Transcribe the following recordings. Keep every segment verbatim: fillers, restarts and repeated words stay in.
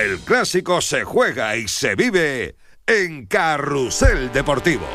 El clásico se juega y se vive en Carrusel Deportivo.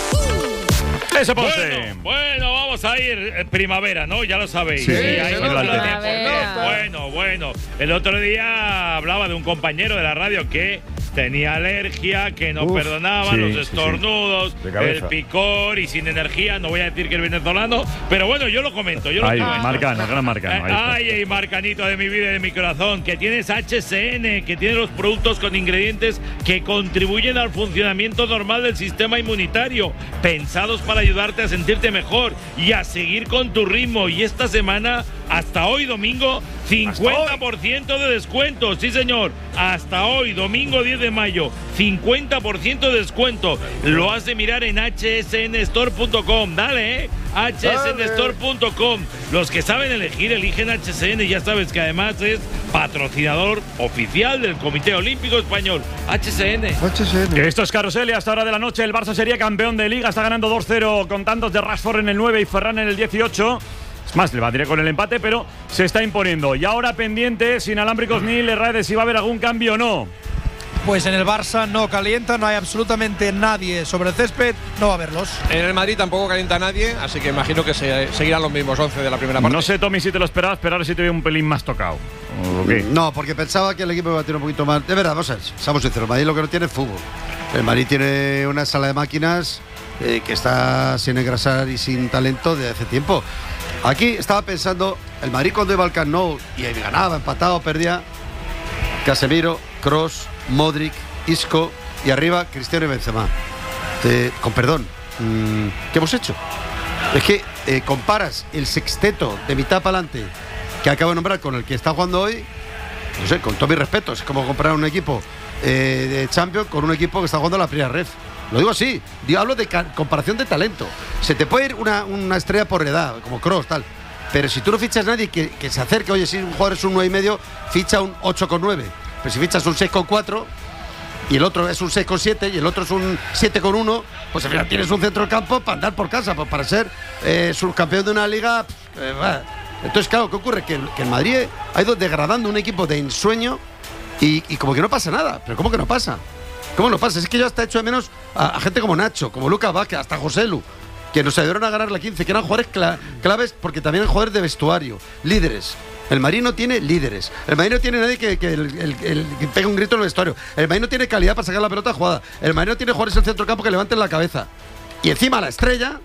Eso bueno, bueno, vamos a ir eh, primavera, ¿no? Ya lo sabéis. Sí, sí, sí, ahí sí, no sí, la sí. tenemos. Bueno, bueno. El otro día hablaba de un compañero de la radio que tenía alergia, que no Uf, perdonaba sí, los sí, estornudos, sí. el picor y sin energía. No voy a decir que es venezolano, pero bueno, yo lo comento. Yo lo Ahí, comento. Marcano, gran Marcano. Eh, Ay, ay, Marcanito de mi vida y de mi corazón, que tienes H C N, que tiene los productos con ingredientes que contribuyen al funcionamiento normal del sistema inmunitario, pensados para ayudarte a sentirte mejor y a seguir con tu ritmo. Y esta semana, hasta hoy domingo, cincuenta por ciento de descuento. Sí, señor. Hasta hoy, domingo diez de mayo, cincuenta por ciento de descuento. Lo has de mirar en H S N store punto com. Dale, ¿eh? H S N store punto com. Los que saben elegir, eligen H S N. Ya sabes que además es patrocinador oficial del Comité Olímpico Español. H S N. H S N. Que esto es Carrusel y hasta hora de la noche el Barça sería campeón de Liga. Está ganando dos cero con tantos de Rashford en el nueve y Ferran en el dieciocho. Es más, le batiré con el empate, pero se está imponiendo. Y ahora pendiente, sin alámbricos ni Lerra, de si va a haber algún cambio o no. Pues en el Barça no calienta, no hay absolutamente nadie sobre el césped, no va a haberlos. En el Madrid tampoco calienta nadie, así que imagino que se seguirán los mismos once de la primera parte. No sé, Tommy, si te lo esperabas, pero ahora sí te veo un pelín más tocado. Okay. No, porque pensaba que el equipo iba a tener un poquito más. De verdad, vamos a ver, seamos sinceros, el Madrid lo que no tiene es fútbol. El Madrid tiene una sala de máquinas eh, que está sin engrasar y sin talento de hace tiempo. Aquí estaba pensando, el Madrid cuando iba al Camp Nou y ganaba, empataba o perdía, Casemiro, Kroos, Modric, Isco y arriba Cristiano y Benzema. Eh, con perdón, mmm, ¿qué hemos hecho? Es que eh, comparas el sexteto de mitad para adelante que acabo de nombrar con el que está jugando hoy, no sé, con todo mi respeto, es como comparar un equipo eh, de Champions con un equipo que está jugando la primera ref. Lo digo así, yo hablo de comparación de talento. Se te puede ir una, una estrella por edad, como Kroos, tal. Pero si tú no fichas a nadie que, que se acerque, oye, si un jugador es un nueve y medio, ficha un ocho con nueve. Pero si fichas un seis con cuatro y el otro es un seis con siete y el otro es un siete con uno, pues al final tienes un centro del campo para andar por casa, pues para ser eh, subcampeón de una liga. Eh, Entonces, claro, ¿qué ocurre? Que el, que el Madrid ha ido degradando un equipo de ensueño y, y como que no pasa nada. ¿Pero cómo que no pasa? ¿Cómo no pasa? Es que yo hasta he hecho de menos a, a gente como Nacho, como Lucas Vázquez, hasta José Lu, que nos ayudaron a ganar la quince, que eran jugadores cla claves porque también eran jugadores de vestuario, líderes. El Madrid no tiene líderes. El Madrid no tiene nadie que, que, el, el, el, que pegue un grito en el vestuario. El Madrid no tiene calidad para sacar la pelota jugada. El Madrid no tiene jugadores en el centro del campo que levanten la cabeza. Y encima la estrella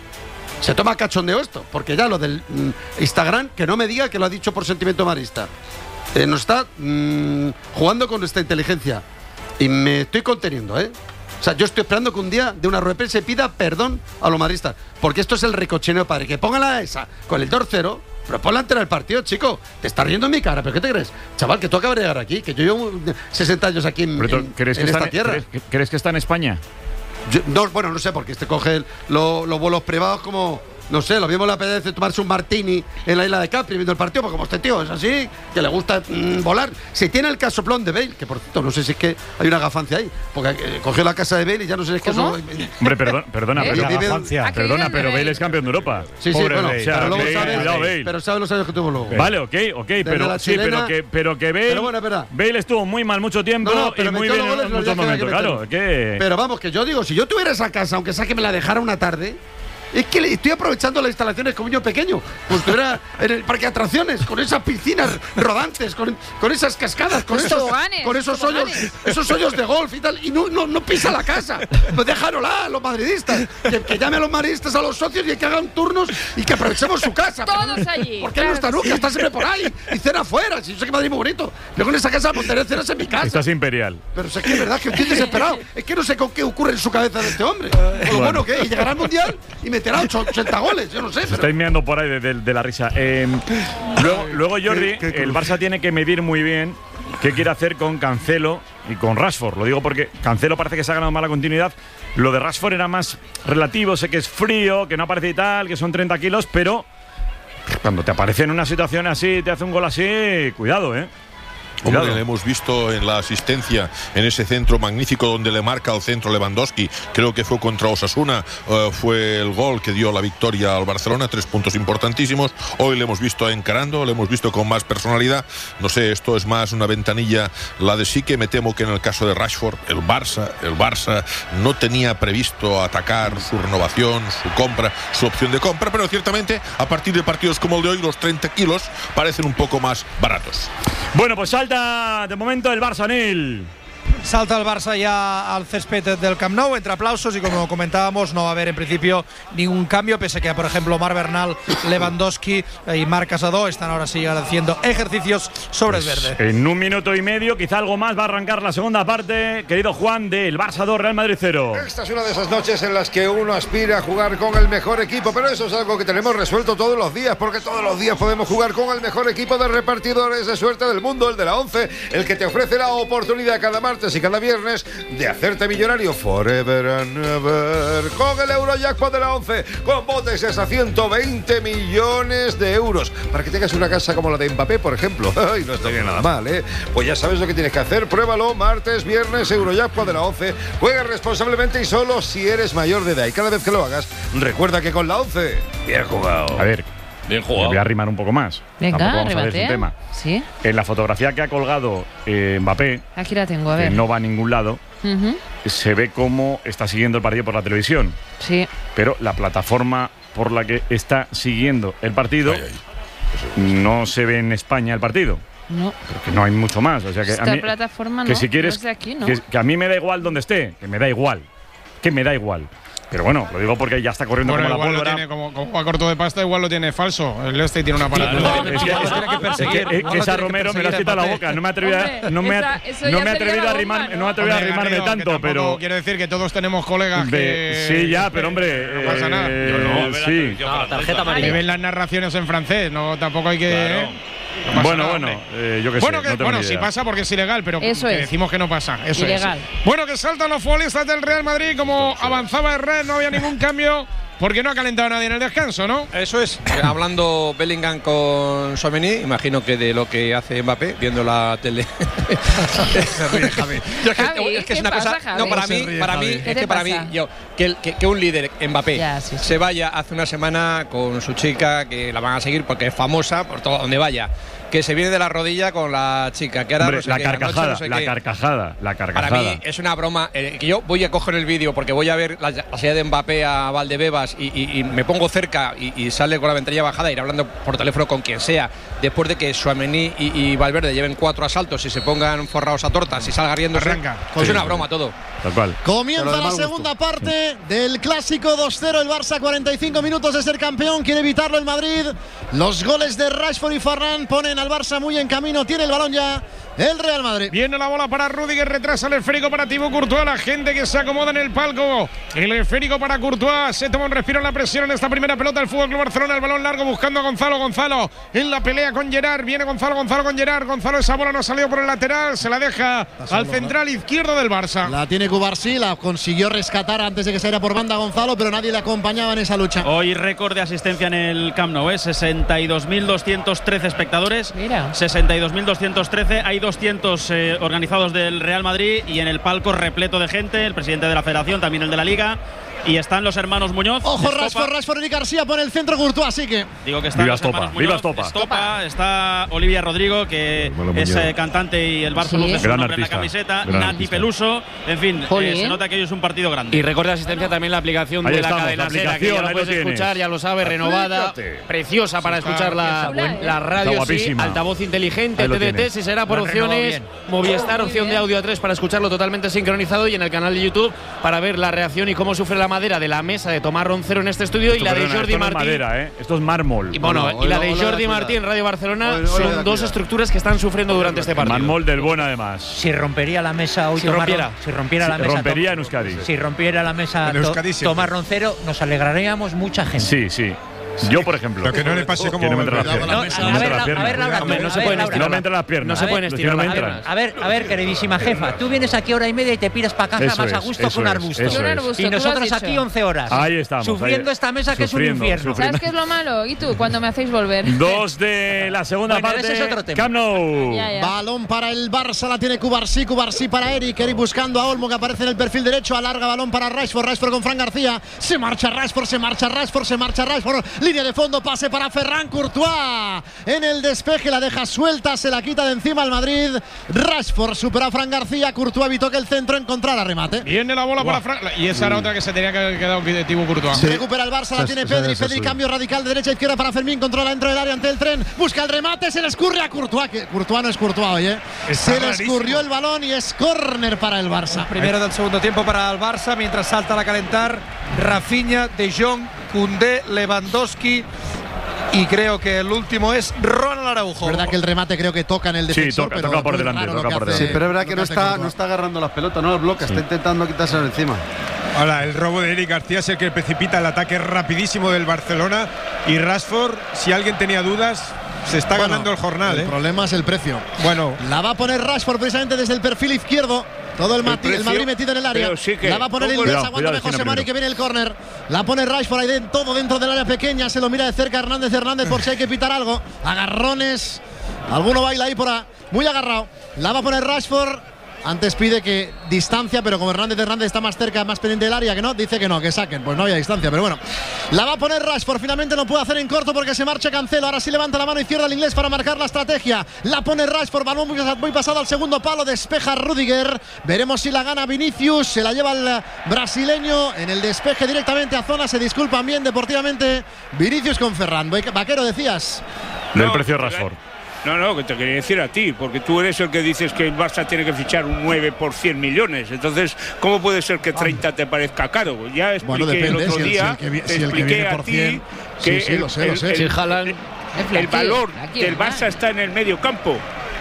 se toma cachondeo esto, porque ya lo del mm, Instagram, que no me diga que lo ha dicho por sentimiento marista. Eh, nos está mm, jugando con nuestra inteligencia. Y me estoy conteniendo, ¿eh? O sea, yo estoy esperando que un día de una rueda de prensa pida perdón a los madristas. Porque esto es el ricocheneo, padre. Que pongan la esa con el dos cero, pero ponla ante el partido, chico. Te estás riendo en mi cara, ¿pero qué te crees? Chaval, que tú acabas de llegar aquí, que yo llevo sesenta años aquí en, en, ¿crees en que esta está, tierra. ¿crees, ¿Crees que está en España? Yo, no, bueno, no sé, porque este coge el, lo, los vuelos privados como... No sé, lo mismo le apetece tomarse un martini en la isla de Capri viendo el partido, porque como este tío es así, que le gusta mmm, volar. Si tiene el casoplón de Bale, que por cierto, no sé si es que hay una gafancia ahí, porque eh, cogió la casa de Bale y ya no sé si es que eso... Hombre, perdón, perdona, ¿Eh? perdona, perdona, pero Bale es campeón de Europa. Sí, sí, Pobre bueno, Bale. O sea, pero luego Bale, sabe, cuidado, Bale. pero sabe los años que tuvo luego. Vale, ok, ok, pero sí, pero que, pero que Bale, pero bueno, Bale estuvo muy mal mucho tiempo no, no, pero y muy bien en muchos momentos, claro. Que... Pero vamos, que yo digo, si yo tuviera esa casa, aunque sea que me la dejara una tarde... Es que estoy aprovechando las instalaciones como un niño pequeño. Pues tú eras en el parque de atracciones, con esas piscinas rodantes, con, con esas cascadas, con esos, toboganes, con esos hoyos, esos hoyos de golf y tal. Y no, no, no pisa la casa. Pues déjanosla a los madridistas. Que, que llame a los madridistas a los socios y que hagan turnos y que aprovechemos su casa. Todos allí. ¿Por qué claro no está nunca? sí. Está siempre por ahí. Y cena afuera. Si yo sé que Madrid es muy bonito. Yo con esa casa montaré cenas en mi casa. Estás imperial. Pero sé que es verdad que estoy desesperado. Es que no sé con qué ocurre en su cabeza de este hombre. Con lo bueno que es. Y llegará al Mundial y meterá ochenta goles. Yo no sé. Se Pero... estáis mirando por ahí de, de, de la risa. Eh, luego, luego, Jordi, ¿Qué, qué el Barça tiene que medir muy bien qué quiere hacer con Cancelo y con Rashford. Lo digo porque Cancelo parece que se ha ganado mala continuidad. Lo de Rashford era más relativo. Sé que es frío, que no aparece y tal, que son treinta kilos, pero cuando te aparece en una situación así, te hace un gol así, cuidado, ¿eh? Hombre, le hemos visto en la asistencia en ese centro magnífico donde le marca al centro Lewandowski, creo que fue contra Osasuna, uh, fue el gol que dio la victoria al Barcelona, tres puntos importantísimos. Hoy le hemos visto encarando, le hemos visto con más personalidad. No sé, esto es más una ventanilla la de Sique. Me temo que en el caso de Rashford, el Barça, el Barça no tenía previsto atacar su renovación, su compra, su opción de compra, pero ciertamente a partir de partidos como el de hoy los treinta kilos parecen un poco más baratos. Bueno, pues salta de momento el Barça, Nil. Salta el Barça ya al césped del Camp Nou entre aplausos y como comentábamos no va a haber en principio ningún cambio, pese a que por ejemplo Marc Bernal, Lewandowski y Marc Casado están ahora sí haciendo ejercicios sobre el verde. En un minuto y medio, quizá algo más, va a arrancar la segunda parte, querido Juan, del Barça dos, Real Madrid cero. Esta es una de esas noches en las que uno aspira a jugar con el mejor equipo, pero eso es algo que tenemos resuelto todos los días, porque todos los días podemos jugar con el mejor equipo de repartidores de suerte del mundo, el de la ONCE, el que te ofrece la oportunidad cada martes y cada viernes de hacerte millonario forever and ever con el Eurojackpot de la ONCE, con botes hasta ciento veinte millones de euros para que tengas una casa como la de Mbappé, por ejemplo. Ay, no estaría nada mal, ¿eh? Pues ya sabes lo que tienes que hacer, pruébalo martes, viernes, Eurojackpot de la ONCE. Juega responsablemente y solo si eres mayor de edad, y cada vez que lo hagas recuerda que con la ONCE bien jugado. A ver, bien jugado. Voy a arrimar un poco más. Venga, rebate. Tema. Sí. En la fotografía que ha colgado eh, Mbappé, aquí la tengo, a ver. Que no va a ningún lado, uh-huh. se ve cómo está siguiendo el partido por la televisión. Sí. Pero la plataforma por la que está siguiendo el partido ay, ay. no se ve en España el partido. No. Porque no hay mucho más. O sea que Esta a mí, plataforma que no, si quieres, no es de aquí, ¿no? que, que a mí me da igual donde esté, que me da igual, que me da igual. Pero bueno, lo digo porque ya está corriendo bueno, como la pólvora. Tiene, como, como a corto de pasta, igual lo tiene falso. El este tiene una aparato. No, no, es que, es que, es que esa Romero me la has quitado la boca. No me he atrevido, Hombre, no me, esa, no me he atrevido a arrimar, ¿no? no me atrevido Hombre, a arrimarme Garrido, tanto, pero quiero decir que todos tenemos colegas que sí, ya, pero hombre, no pasa nada. Eh, Yo no, sí. no, tarjeta amarilla. Me ven las narraciones en francés, no tampoco hay que claro. No bueno, nada, bueno, eh, yo qué bueno, sé. Que, no bueno, sí pasa porque es ilegal, pero eso que es. decimos que no pasa. Eso ilegal. Es. Bueno, que saltan los futbolistas del Real Madrid, como avanzaba el Red, no había ningún cambio. Porque no ha calentado nadie en el descanso, ¿no? Eso es. Hablando Bellingham con Tchouaméni, imagino que de lo que hace Mbappé, viendo la tele. Se ríe, Javi. Yo, es que, Javi, es que es una pasa, cosa. Javi? No, para mí, ríe, para Javi? mí, es que para mí, yo, que, que, que un líder, Mbappé, ya, sí, sí. se vaya hace una semana con su chica, que la van a seguir porque es famosa por todo donde vaya. Que se viene de la rodilla con la chica. Que ahora Hombre, no sé la, qué, carcajada, no sé la qué. carcajada, la carcajada. Para mí es una broma. Eh, que yo voy a coger el vídeo porque voy a ver la, la salida de Mbappé a Valdebebas y, y, y me pongo cerca y, y sale con la ventanilla bajada, ir hablando por teléfono con quien sea. Después de que Tchouaméni y, y Valverde lleven cuatro asaltos y se pongan forrados a tortas y salga riéndose. Arranca. Pues sí, es una broma todo. Tal cual. Comienza la segunda parte del clásico dos cero. El Barça, cuarenta y cinco minutos de ser campeón. Quiere evitarlo el Madrid. Los goles de Rashford y Ferran ponen al Barça muy en camino. Tiene el balón ya el Real Madrid. Viene la bola para Rudiger, retrasa el esférico para Thibaut Courtois. La gente que se acomoda en el palco. El esférico para Courtois. Se toma un respiro en la presión en esta primera pelota. El Fútbol Club Barcelona. El balón largo buscando a Gonzalo. Gonzalo en la pelea con Gerard. Viene Gonzalo, Gonzalo con Gerard. Gonzalo, esa bola no ha salido por el lateral. Se la deja solo, al central, ¿no?, izquierdo del Barça. La tiene Cubarsí. La consiguió rescatar antes de que saliera por banda Gonzalo, pero nadie le acompañaba en esa lucha. Hoy récord de asistencia en el Camp Nou, ¿eh? sesenta y dos mil doscientos trece espectadores. Mira. sesenta y dos mil doscientos trece. Hay doscientos eh, organizados del Real Madrid y en el palco repleto de gente. El presidente de la Federación, también el de la Liga. Y están los hermanos Muñoz. Ojo, Rashford, Rashford y García por el centro Courtois, así que. Digo que están Viva los Estopa, hermanos Muñoz, viva Estopa. Estopa, está Olivia Rodrigo, que es eh, cantante y el Barça Sí. luce su Gran nombre en la artista, camiseta. gran Nati artista. Peluso. En fin, eh, Jolín. se nota que hoy es un partido grande. Y recuerda asistencia también la aplicación Ahí de la estamos, cadena la Sera, que ya aplicación, lo ahí puedes lo tienes. escuchar, ya lo sabes, renovada, Aplícate. preciosa para Está escuchar la, chula, la ¿eh? radio, Está sí, guapísima. altavoz inteligente, Ahí lo T D T, tienes. si será por Lo han renovado opciones, bien. Movistar, Muy opción de bien. audio a tres para escucharlo totalmente sincronizado y en el canal de YouTube para ver la reacción y cómo sufre la madera de la mesa de Tomás Roncero en este estudio Esto, y la de perdona, Jordi esto no es Martín. madera, ¿eh? Esto es mármol. Y bueno, Bueno, y la hoy de no- hoy no Jordi da Martín, cuidado. Radio Barcelona, Hoy- hoy no son da dos cuidado. estructuras que están sufriendo durante este partido. Mármol del buen, además. Si rompería la mesa hoy Si Tomás rompiera. Ron- si rompiera la Sí, mesa rompería Tom- en Euskadi. si rompiera la mesa En To- Euskadi siempre. Tomás Roncero, nos alegraríamos mucha gente. Sí, sí. Yo, por ejemplo. Lo que no le pase como. Que no me entra las No, piernas. a No me ver, entra las a ver, piernas. Laura, Hombre, no se a ver, pueden Laura. No me entran las piernas. No se pueden Es que estirar no me las entran. piernas. A ver, a ver, queridísima jefa, tú vienes aquí hora y media y te piras para casa Eso más a es, gusto eso que un es, arbusto. eso Un arbusto, Y tú lo has nosotros dicho. aquí once horas. Ahí estamos. Sufriendo ahí- esta mesa que sufriendo, es un infierno. sufriendo. ¿Sabes qué es lo malo? ¿Y tú? Cuando me hacéis volver. Dos de la segunda Bueno, parte. ese es otro tema. Camp Nou. Ya, ya. Balón para el Barça, la tiene Cubarsí, Cubarsí para Eric, Eric buscando a Olmo que aparece en el perfil derecho, alarga balón para Rashford, Rashford con Fran García, se marcha Rashford, se marcha Rashford, se marcha Rashford, línea de fondo, pase para Ferran Courtois, en el despeje la deja suelta, se la quita de encima al Madrid, Rashford supera a Fran García, Courtois evitó que el centro encontrara remate. Viene la bola para Fran. Y esa era otra que se tenía que haber quedado de Thibaut Courtois. Sí. Recupera el Barça, la Eso- tiene eso Pedri, es eso Pedri suyo. cambio radical de derecha a izquierda para Fermín, controla dentro del área ante el tren, busca el remate, se le escurre a Courtois, que Courtois no es Courtois hoy, ¿eh? Está se le rarísimo. escurrió el balón y es córner para el Barça. Primero del segundo tiempo para el Barça, mientras saltan a calentar Rafinha, De Jong, Koundé, Lewandowski y creo que el último es Ronald Araujo. Verdad que el remate creo que toca en el Sí, defensor, toca, pero toca por muy delante, raro lo toca que por hace- delante. Sí, pero es verdad que lo no hace está, Courtois. no está agarrando las pelotas, no las bloquea, está intentando quitárselo de encima. Ahora, el robo de Eric García es el que precipita el ataque rapidísimo del Barcelona. Y Rashford, si alguien tenía dudas, se está Bueno, ganando el jornal. El ¿eh? problema es el precio. Bueno, La va a poner Rashford precisamente desde el perfil izquierdo. Todo el, Mati- el precio, Madrid metido en el área. pero sí que- la va a poner el Cuidado, inglés, aguántame cuidado, José Mari China que viene el córner. La pone Rashford ahí de- todo dentro del área pequeña. Se lo mira de cerca Hernández Hernández por si hay que pitar algo. Agarrones. Alguno baila ahí por ahí. Muy agarrado. La va a poner Rashford. Antes pide que distancia, pero como Hernández Hernández está más cerca, más pendiente del área, que no, dice que no, que saquen. Pues no había distancia, pero bueno. La va a poner Rashford, finalmente no puede hacer en corto porque se marcha Cancelo. Ahora sí levanta la mano izquierda el inglés para marcar la estrategia. La pone Rashford, balón muy, muy pasado al segundo palo, despeja Rudiger. Veremos si la gana Vinicius, se la lleva el brasileño en el despeje directamente a zona. Se disculpan bien deportivamente Vinicius con Ferran. Vaquero, decías. Del No, precio de pero- Rashford. No, no, que te quería decir a ti, porque tú eres el que dices que el Barça tiene que fichar un nueve por cien millones. Entonces, ¿cómo puede ser que treinta te parezca caro? Ya expliqué Bueno, depende, el otro si el- día, si el que vi- te si el que expliqué viene a por ti cien, que sí, sí, el, lo sé, lo el- sé. el- Si Haaland- el- Aquí, el valor aquí, del ¿verdad? Barça está en el medio campo.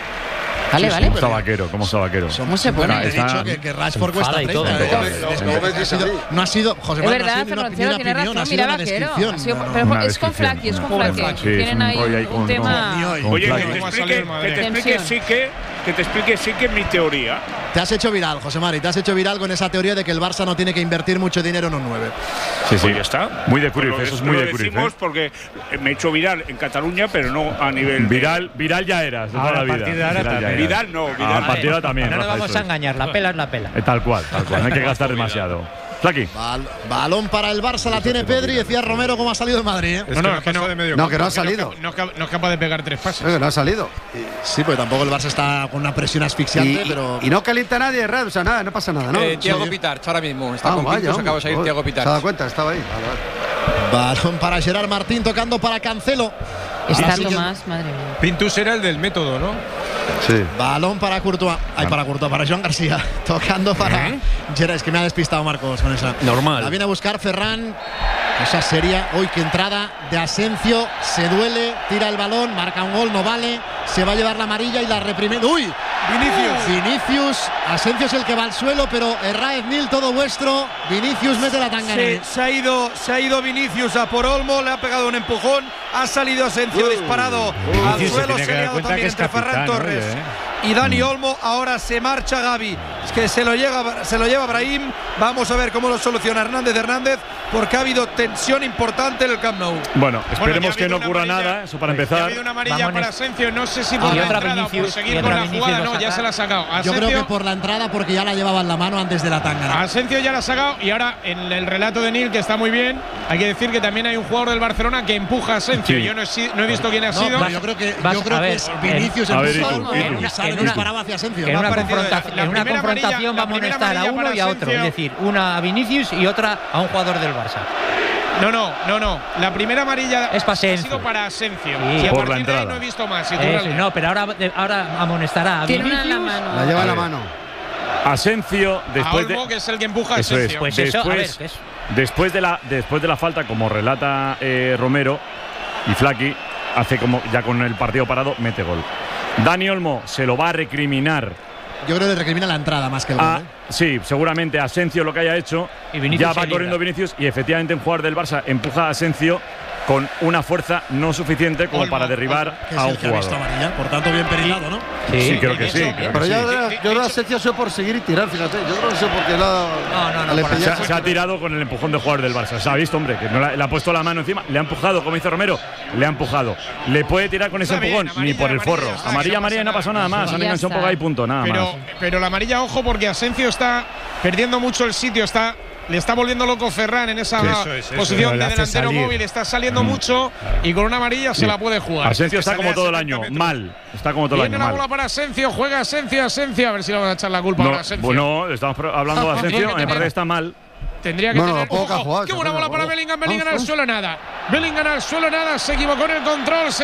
Vale, vale. ¿Cómo está vaquero? ¿Cómo está vaquero? ¿Cómo se pone? He Está- dicho que, que Rashford cuesta enfada y treinta. todo. eh. Lo- lo- Ha sido- No ha sido, José Es Manuel, no ha verdad, sido ni una, Fernando ni tiene una opinión, razón. ha sido Mira, una vaquero. descripción. Ha sido- No, no. pero Una es con descripción, Flaky, es con una- Flaky. Sí, Tienen un ahí rollo ahí un, con- un tema. Ni hoy. con Oye, que Flaky. te ¿Cómo ha salido explique, el Madrid? que te explique Tensión. sí que, que te explique sí que mi teoría. Te has hecho viral, José Mari, te has hecho viral con esa teoría de que el Barça no tiene que invertir mucho dinero en un nueve. Sí, sí. Pues ya está. Muy de Cruyff, Pues lo- eso es muy lo de Cruyff. decimos ¿eh? porque me he hecho viral en Cataluña, pero no a nivel de- Viral, viral ya eras, de toda Ahora, la a vida. partir de ahora Viral ya también. eras. Vidal no, Vidal Ah, a no. partir de ahora también. No nos Rafa, vamos eso a es. engañar, la pela es la pela. Eh, Tal cual, tal cual. No hay que gastar demasiado. Flaky. Bal- balón para el Barça, la tiene Pedri. Decía Romero cómo ha salido el Madrid. ¿eh? Es no, que no, no, es que no, de medio No, que no ha campo, salido. No, es cap- no es capaz de pegar tres pases. Eh, no ha salido. Sí, porque tampoco el Barça está con una presión Y, asfixiante, y- pero. y no calienta nadie, Rad, o sea, nada, no pasa nada, ¿no? Eh, Thiago Sí. Pitarch ahora mismo. Está Ah, con vaya, Pintus, acaba de hombre, salir joder. Thiago Se ha dado Pitarch. cuenta, estaba ahí. Vale, vale. Balón para Gerard Martín, tocando para Cancelo. Está Ah, sí, Tomás, madre mía. Pintus era el del método, ¿no? Sí. Balón para Courtois. Ay, para Courtois, para Joan García. Tocando para Gerard. Es que me ha despistado Marcos con esa. Normal. La viene a buscar Ferran. Esa seria. Uy, qué entrada de Asencio. Se duele, tira el balón, marca un gol, no vale. Se va a llevar la amarilla y la reprime. ¡Uy! Vinicius. Vinicius. Asensio es el que va al suelo, pero Herráez Nil, todo vuestro. Vinicius mete la tangana. Sí, se ha ido, se ha ido Vinicius a por Olmo, le ha pegado un empujón, ha salido Asencio disparado al Vinicius se suelo, tiene se que ha dar liado cuenta también que es entre Ferran capitán, Torres oye, eh. y Dani Olmo. Ahora se marcha Gavi, es que se lo, llega, se lo lleva Brahim. Vamos a ver cómo lo soluciona Hernández Hernández, porque ha habido tensión importante en el Camp Nou. Bueno, ya ha esperemos que habido no una ocurra amarilla. nada, eso para Ya ha empezar. habido una amarilla Vamos, para Nes- Asencio, no sé si Ah, por y la otra entrada o por Vinicius, seguir y con otra la Vinicius jugada. lo No, ya saca. se la ha sacado. Yo creo Asencio- que por la entrada, porque ya la llevaba en la mano antes de la tangana. Asencio ya la ha sacado y ahora en el relato de Nil, que está muy bien, hay que decir que también hay un jugador del Barcelona que empuja a Asencio. Sí. Yo no he, si- no he visto quién ha No, sido. pero yo creo que, vas- yo creo a que ver, es en- Vinicius a el ver, empujón, Itu, y Itu. sale En y una- disparaba hacia Asencio. En Me ha una, parecido- confrontación, la en una primera confrontación amarilla- va a la primera amonestar a amarilla uno para y a otro. Es Asencio. decir, una a Vinicius y otra a un jugador del Barça. No, no, no, no. La primera amarilla Es para ha Asencio. sido para Asencio. Sí. Y a Por la partir de ahí entrada. no he visto más. Si tú Eso, la- no, pero ahora, ahora amonestará a Tiene una en la Vinicius. mano. La lleva en la A ver. mano. Asencio, a después Olmo, de. que es el que empuja a Eso es, Asencio. Pues eso, a ver, después, que es- después, de la, después de la falta, como relata eh, Romero y Flaky, hace como ya con el partido parado, mete gol. Dani Olmo se lo va a recriminar. Yo creo que le recrimina la entrada más que el a- gol. ¿eh? Sí, seguramente Asencio lo que haya hecho. Y Vinicius ya se va libra. corriendo Vinicius y efectivamente un jugador del Barça empuja a Asencio con una fuerza no suficiente como Olmo, para derribar Olmo, que a es un el que ha visto jugador. amarilla, por tanto bien perilado, ¿no? Sí, sí, creo que sí. Creo que Pero sí. yo, yo creo que la esencia ha sido por seguir y tirar, fíjate. Yo creo que ha sido porque la, No, no, no, al por Se empeñarse- ha, se ha tirado con el empujón de jugador del Barça. Se ha visto, hombre, que no le, le ha puesto la mano encima, le ha empujado, como dice Romero, le ha empujado. Le puede tirar con ese Está bien, empujón, ni amarilla, por el amarilla, forro. ya está, Amarilla, no amarilla, y no pasa pasó nada nada. más. Sí, Han ya enganchado un está. poco ahí, punto, nada Pero, más. pero la amarilla, ojo, porque Asencio está perdiendo mucho el sitio, está le está volviendo loco Ferran en esa Sí, eso es, eso posición es, le de hace delantero salir. móvil, está saliendo mucho y con una amarilla se la puede jugar. Asencio Es que está como sale a todo el setenta año, metros. mal. Está como todo el Viene año, la mal. bola para Asencio, juega Asencio, Asencio, a ver si le van a echar la culpa ahora a No, Asencio. bueno, estamos pro- hablando de Asencio, me parece que está mal. Tendría que Bueno, tener. poco que ha ¡Ojo! jugado, ¡Qué se buena juega, bola para bueno. Bellingham! Bellingham Vamos, al suelo, nada. Bellingham al suelo, nada. Se equivocó en el control. Se